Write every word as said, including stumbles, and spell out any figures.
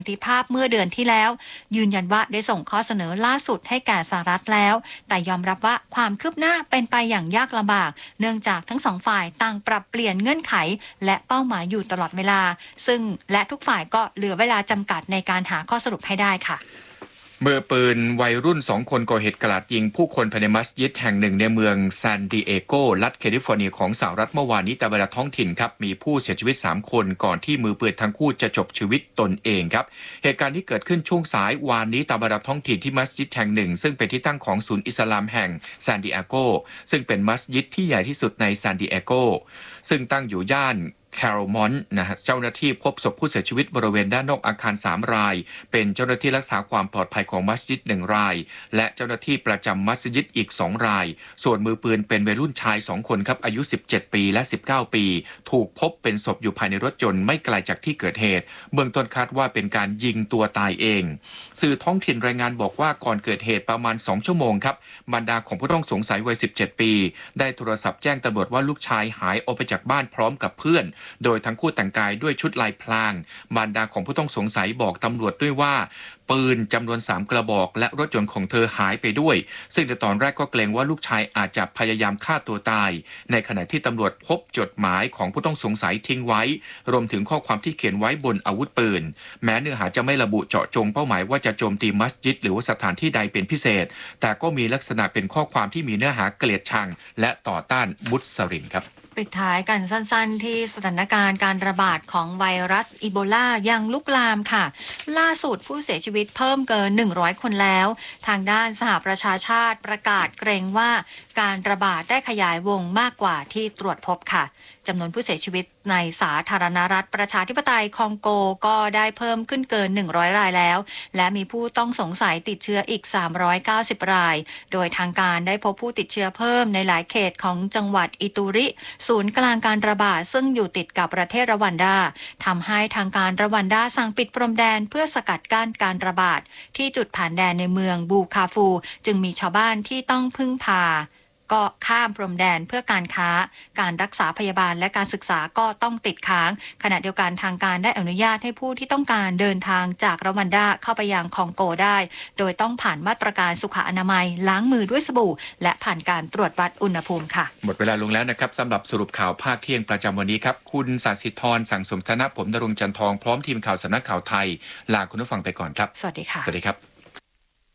นติภาพเมื่อเดือนที่แล้วยืนยันว่าได้ส่งข้อเสนอล่าสุดให้แก่สหรัฐแล้วแต่ยอมรับว่าความคืบหน้าเป็นไปอย่างยากลำบากเนื่องจากทั้งสองฝ่ายต่างปรับเปลี่ยนเงื่อนไขและเป้าหมายอยู่ตลอดเวลาซึ่งและทุกฝ่ายก็เหลือเวลาจำกัดในการหาข้อสรุปให้ได้ค่ะมือปืนวัยรุ่นสองคนก่อเหตุกราดยิงผู้คนภายในมัสยิดแห่งหนึ่งในเมืองซานดิเอโกรัฐแคลิฟอร์เนียของสหรัฐเมื่อวานนี้ตามเวลาท้องถิ่นครับมีผู้เสียชีวิตสามคนก่อนที่มือปืนทั้งคู่จะจบชีวิตตนเองครับเหตุการณ์ที่เกิดขึ้นช่วงสายวานนี้ตามเวลาท้องถิ่นที่มัสยิดแห่งหนึ่งซึ่งเป็นที่ตั้งของศูนย์อิสลามแห่งซานดิเอโกซึ่งเป็นมัสยิดที่ใหญ่ที่สุดในซานดิเอโกซึ่งตั้งอยู่ย่านแคโรมอนนะฮะเจ้าหน้าที่พบศพผู้เสียชีวิตบริเวณด้านนอกอาคารสามรายเป็นเจ้าหน้าที่รักษาความปลอดภัยของมัสยิดหนึ่งรายและเจ้าหน้าที่ประจำมัสยิดอีกสองรายส่วนมือปืนเป็นวัยรุ่นชายสองคนครับอายุสิบเจ็ดปีและสิบเก้าปีถูกพบเป็นศพอยู่ภายในรถยนต์ไม่ไกลจากที่เกิดเหตุเบื้องต้นคาดว่าเป็นการยิงตัวตายเองสื่อท้องถิ่นรายงานบอกว่าก่อนเกิดเหตุประมาณสองชั่วโมงครับบรรดาของผู้ต้องสงสัยวัยสิบเจ็ดปีได้โทรศัพท์แจ้งตำรวจว่าลูกชายหายออกไปจากบ้านพร้อมกับเพื่อนโดยทั้งคู่แต่งกายด้วยชุดลายพรางมารดาของผู้ต้องสงสัยบอกตำรวจด้วยว่าปืนจำนวนสามกระบอกและรถยนต์ของเธอหายไปด้วยซึ่งในตอนแรกก็เกรงว่าลูกชายอาจจะพยายามฆ่าตัวตายในขณะที่ตำรวจพบจดหมายของผู้ต้องสงสัยทิ้งไว้รวมถึงข้อความที่เขียนไว้บนอาวุธปืนแม้เนื้อหาจะไม่ระบุเจาะจงเป้าหมายว่าจะโจมตีมัสยิดหรือว่าสถานที่ใดเป็นพิเศษแต่ก็มีลักษณะเป็นข้อความที่มีเนื้อหาเกลียดชังและต่อต้านมุสลิมครับปิดท้ายกันสั้นๆที่สถานการณ์การระบาดของไวรัสอีโบลายังลุกลามค่ะล่าสุดผู้เสียชีวิตเพิ่มเกินหนึ่งร้อยคนแล้วทางด้านสหประชาชาติประกาศเกรงว่าการระบาดได้ขยายวงมากกว่าที่ตรวจพบค่ะจำนวนผู้เสียชีวิตในสาธารณรัฐประชาธิปไตยคองโกก็ได้เพิ่มขึ้นเกินหนึ่งร้อยรายแล้วและมีผู้ต้องสงสัยติดเชื้ออีกสามร้อยเก้าสิบรายโดยทางการได้พบผู้ติดเชื้อเพิ่มในหลายเขตของจังหวัดอิตูริศูนย์กลางการระบาดซึ่งอยู่ติดกับประเทศรวันดาทำให้ทางการรวันดาสั่งปิดพรมแดนเพื่อสกัดกั้นการระบาดที่จุดผ่านแดนในเมืองบูคาฟูจึงมีชาวบ้านที่ต้องพึ่งพาก็ข้ามพรมแดนเพื่อการค้าการรักษาพยาบาลและการศึกษาก็ต้องติดค้างขณะเดียวกันทางการได้อนุญาตให้ผู้ที่ต้องการเดินทางจากรวันดาเข้าไปยังคองโกได้โดยต้องผ่านมาตรการสุขอนามัยล้างมือด้วยสบู่และผ่านการตรวจวัดอุณหภูมิค่ะหมดเวลาลงแล้วนะครับสำหรับสรุปข่าวภาคเที่ยงประจำวันนี้ครับคุณศาสิธรสั่งสมธนะผมณรงค์จันทองพร้อมทีมข่าวสำนักข่าวไทยลาคุณผู้ฟังไปก่อนครับสวัสดีค่ะสวัสดีครับ